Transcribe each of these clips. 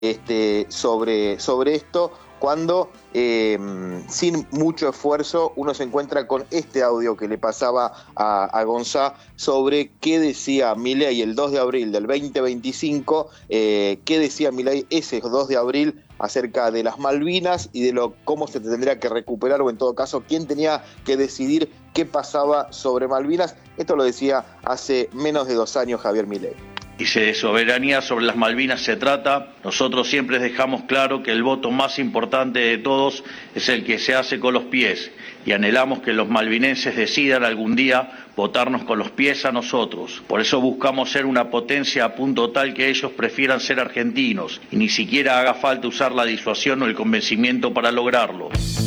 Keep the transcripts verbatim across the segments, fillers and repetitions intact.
este, sobre, sobre esto, cuando eh, sin mucho esfuerzo uno se encuentra con este audio que le pasaba a, a Gonzá sobre qué decía Milei el dos de abril del veinte veinticinco, eh, qué decía Milei ese dos de abril acerca de las Malvinas y de lo cómo se tendría que recuperar, o en todo caso, quién tenía que decidir qué pasaba sobre Malvinas. Esto lo decía hace menos de dos años Javier Milei. Y si de soberanía sobre las Malvinas se trata, nosotros siempre dejamos claro que el voto más importante de todos es el que se hace con los pies, y anhelamos que los malvinenses decidan algún día votarnos con los pies a nosotros. Por eso buscamos ser una potencia a punto tal que ellos prefieran ser argentinos, y ni siquiera haga falta usar la disuasión o el convencimiento para lograrlo.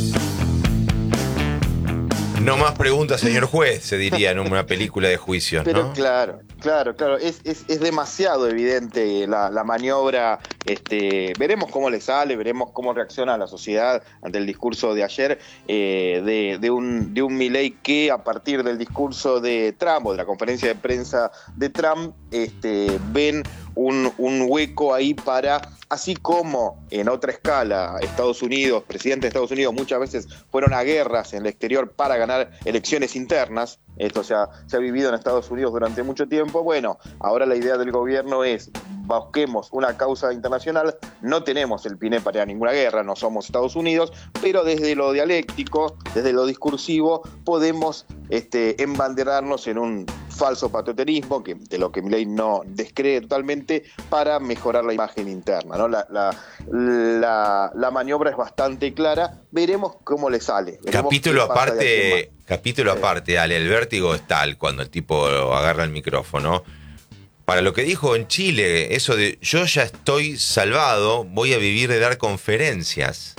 No más preguntas, señor juez, se diría en una película de juicios, ¿no? Pero claro, claro, claro, es, es, es demasiado evidente la, la maniobra. Este, veremos cómo le sale, veremos cómo reacciona la sociedad ante el discurso de ayer eh, de, de un, de un Milei que, a partir del discurso de Trump o de la conferencia de prensa de Trump, este, ven un, un hueco ahí para, así como en otra escala Estados Unidos, presidentes de Estados Unidos muchas veces fueron a guerras en el exterior para ganar elecciones internas. Esto se ha, se ha vivido en Estados Unidos durante mucho tiempo. Bueno, ahora la idea del gobierno es: busquemos una causa internacional. No tenemos el piné para ir a ninguna guerra, no somos Estados Unidos, pero desde lo dialéctico, desde lo discursivo, podemos este, embanderarnos en un falso patrioterismo, que, de lo que Milei no descree totalmente, para mejorar la imagen interna, ¿no? La, la, la, la maniobra es bastante clara. Veremos cómo le sale. Veremos Capítulo aparte, capítulo sí. aparte, Ale, el vértigo es tal cuando el tipo agarra el micrófono. Para lo que dijo en Chile, eso de yo ya estoy salvado, voy a vivir de dar conferencias.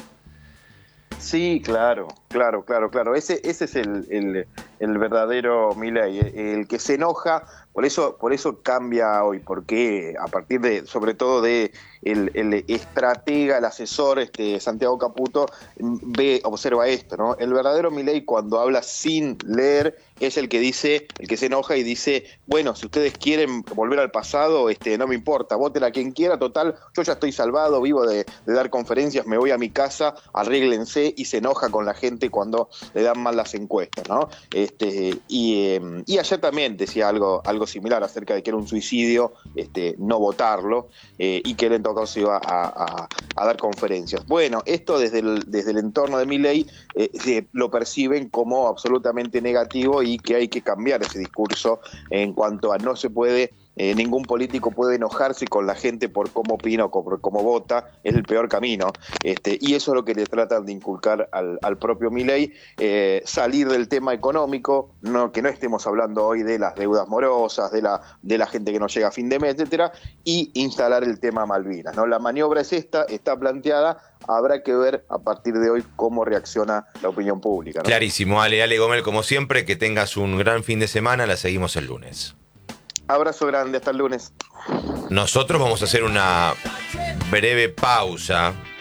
Sí, claro, claro, claro, claro. Ese, ese es el, el, el verdadero Milei, el que se enoja. Por eso, por eso cambia hoy, porque a partir de, sobre todo de el, el estratega, el asesor, este, Santiago Caputo, ve, observa esto, ¿no? El verdadero Milei, cuando habla sin leer, es el que dice, el que se enoja y dice: bueno, si ustedes quieren volver al pasado, este, no me importa, voten a quien quiera, total, yo ya estoy salvado, vivo de, de dar conferencias, me voy a mi casa, arréglense, y se enoja con la gente cuando le dan mal las encuestas, ¿no? Este, y, eh, y ayer también decía algo, algo similar acerca de que era un suicidio este, no votarlo, eh, y que él en todo caso iba a, a, a dar conferencias. Bueno, esto desde el, desde el entorno de Milei eh, eh, lo perciben como absolutamente negativo, y que hay que cambiar ese discurso en cuanto a no se puede, eh, ningún político puede enojarse con la gente por cómo opina o por cómo vota, es el peor camino, este, y eso es lo que le tratan de inculcar al, al propio Milei, eh, salir del tema económico, no, que no estemos hablando hoy de las deudas morosas, de la, de la gente que no llega a fin de mes, etcétera, y instalar el tema Malvinas, ¿no? La maniobra es esta, está planteada, habrá que ver a partir de hoy cómo reacciona la opinión pública, ¿no? Clarísimo, Ale, Ale Gómez, como siempre, que tengas un gran fin de semana, la seguimos el lunes. Abrazo grande, hasta el lunes. Nosotros vamos a hacer una breve pausa